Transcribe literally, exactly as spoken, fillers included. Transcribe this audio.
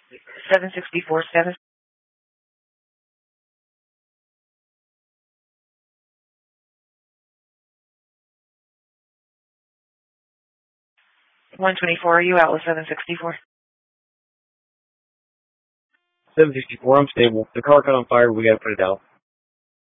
seven sixty-four, seven. one twenty-four, are you out with seven sixty-four? seven sixty-four, I'm stable. The car caught on fire, we gotta put it out.